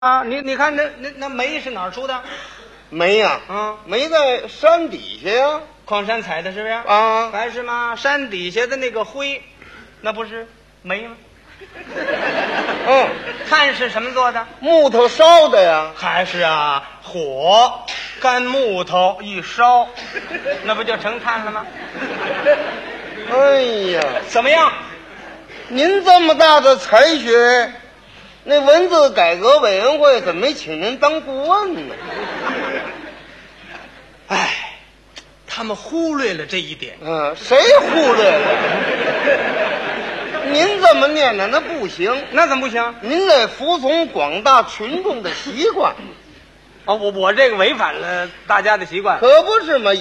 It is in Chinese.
啊，你看那煤是哪儿出的？ 煤呀，煤在山底下呀， 矿山采的是不是？ 啊， 还是吗？山底下的那个灰，那不是煤吗？炭是什么做的？ 木头烧的呀， 还是啊，火干木头一烧，那不就成炭了吗？ 哎呀， 怎么样？ 您这么大的才学，那文字改革委员会怎么没请您当顾问呢？ 哎，他们忽略了这一点。 谁忽略了？您这么念呢，那不行。 那怎么不行？ 您得服从广大群众的习惯。 哦，我这个违反了大家的习惯。 可不是嘛。